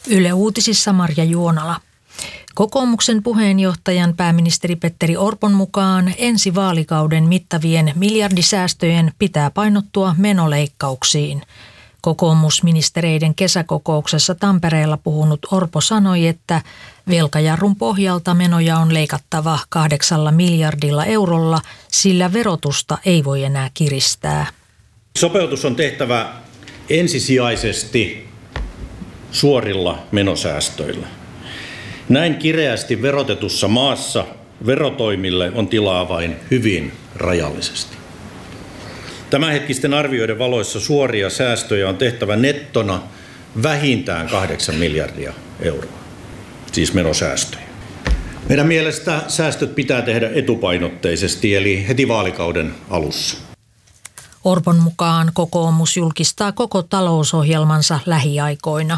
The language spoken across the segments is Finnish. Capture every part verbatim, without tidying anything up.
Yle Uutisissa Marja Juonala. Kokoomuksen puheenjohtajan pääministeri Petteri Orpon mukaan ensi vaalikauden mittavien miljardisäästöjen pitää painottua menoleikkauksiin. Kokoomusministereiden kesäkokouksessa Tampereella puhunut Orpo sanoi, että velkajarrun pohjalta menoja on leikattava kahdeksalla miljardilla eurolla, sillä verotusta ei voi enää kiristää. Sopeutus on tehtävä ensisijaisesti suorilla menosäästöillä. Näin kireästi verotetussa maassa verotoimille on tilaa vain hyvin rajallisesti. Tämänhetkisten arvioiden valoissa suoria säästöjä on tehtävä nettona vähintään kahdeksan miljardia euroa, siis menosäästöjä. Meidän mielestä säästöt pitää tehdä etupainotteisesti, eli heti vaalikauden alussa. Orpon mukaan kokoomus julkistaa koko talousohjelmansa lähiaikoina.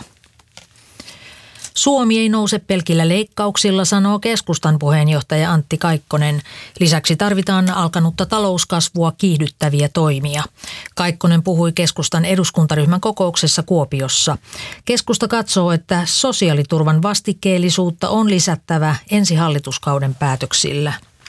Suomi ei nouse pelkillä leikkauksilla, sanoo keskustan puheenjohtaja Antti Kaikkonen. Lisäksi tarvitaan alkanutta talouskasvua kiihdyttäviä toimia. Kaikkonen puhui keskustan eduskuntaryhmän kokouksessa Kuopiossa. Keskusta katsoo, että sosiaaliturvan vastikkeellisuutta on lisättävä ensi hallituskauden päätöksillä.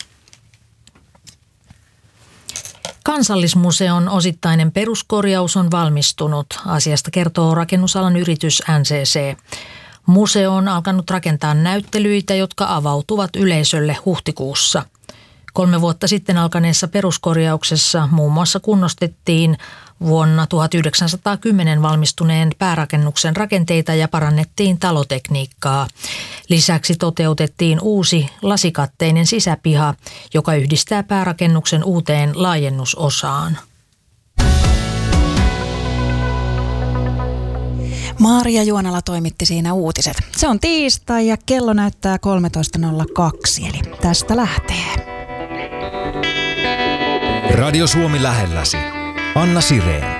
Kansallismuseon osittainen peruskorjaus on valmistunut. Asiasta kertoo rakennusalan yritys N C C. Museo on alkanut rakentaa näyttelyitä, jotka avautuvat yleisölle huhtikuussa. Kolme vuotta sitten alkaneessa peruskorjauksessa muun muassa kunnostettiin vuonna tuhatyhdeksänsataakymmenen valmistuneen päärakennuksen rakenteita ja parannettiin talotekniikkaa. Lisäksi toteutettiin uusi lasikatteinen sisäpiha, joka yhdistää päärakennuksen uuteen laajennusosaan. Marja Juonala toimitti siinä uutiset. Se on tiistai ja kello näyttää kolmetoista nolla kaksi, eli tästä lähtee. Radio Suomi lähelläsi. Anna Sireen.